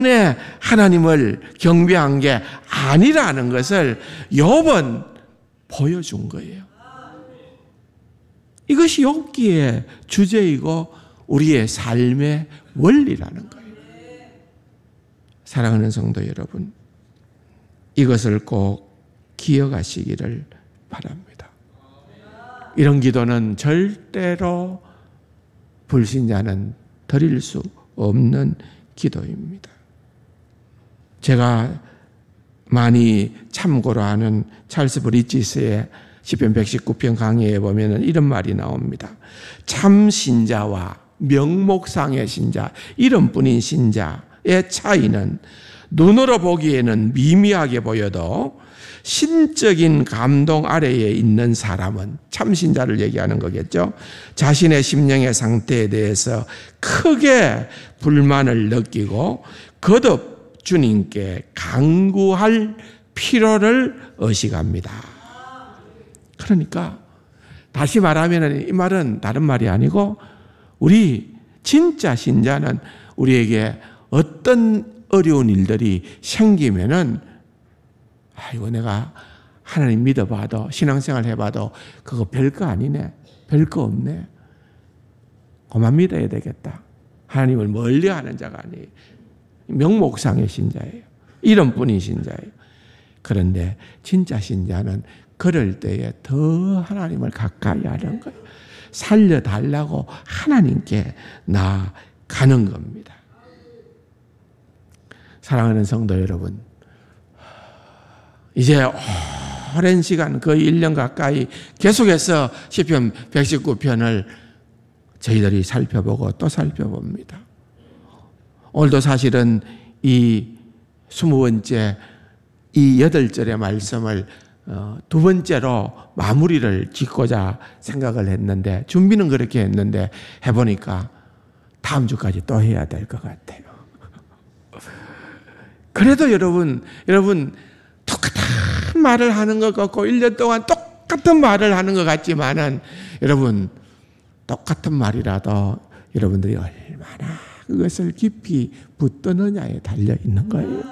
하나님을 경배한 게 아니라는 것을 욥은 보여준 거예요. 이것이 욥기의 주제이고 우리의 삶의 원리라는 거예요. 사랑하는 성도 여러분, 이것을 꼭 기억하시기를 바랍니다. 이런 기도는 절대로 불신자는 드릴 수 없는 기도입니다. 제가 많이 참고로 하는 찰스 브리지스의 시편 119편 강의에 보면 이런 말이 나옵니다. 참 신자와 명목상의 신자, 이름뿐인 신자의 차이는 눈으로 보기에는 미미하게 보여도 신적인 감동 아래에 있는 사람은, 참신자를 얘기하는 거겠죠, 자신의 심령의 상태에 대해서 크게 불만을 느끼고 거듭 주님께 간구할 필요를 의식합니다. 그러니까 다시 말하면 이 말은 다른 말이 아니고, 우리 진짜 신자는 우리에게 어떤 어려운 일들이 생기면은, 아이고 내가 하나님 믿어봐도 신앙생활 해봐도 그거 별거 아니네, 별거 없네, 그만 믿어야 되겠다. 하나님을 멀리하는 자가 아니에요. 명목상의 신자예요. 이름뿐인 신자예요. 그런데 진짜 신자는 그럴 때에 더 하나님을 가까이 하는 거예요. 살려달라고 하나님께 나아가는 겁니다. 사랑하는 성도 여러분, 이제 오랜 시간, 거의 1년 가까이 계속해서 시편 119편을 저희들이 살펴보고 또 살펴봅니다. 오늘도 사실은 이 20번째 이 8절의 말씀을 두 번째로 마무리를 짓고자 생각을 했는데, 준비는 그렇게 했는데 해보니까 다음 주까지 또 해야 될 것 같아요. 그래도 여러분 똑같은 말을 하는 것 같고 1년 동안 똑같은 말을 하는 것 같지만은, 여러분 똑같은 말이라도 여러분들이 얼마나 그것을 깊이 붙드느냐에 달려 있는 거예요.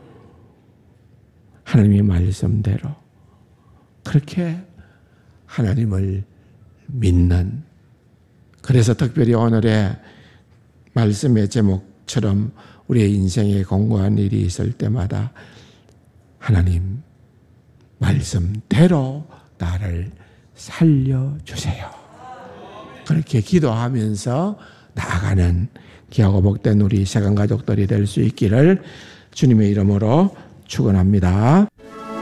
하나님의 말씀대로 그렇게 하나님을 믿는, 그래서 특별히 오늘의 말씀의 제목처럼 우리의 인생에 공고한 일이 있을 때마다 하나님 말씀대로 나를 살려주세요, 그렇게 기도하면서 나아가는 귀하고 복된 우리 세간 가족들이 될 수 있기를 주님의 이름으로 축원합니다.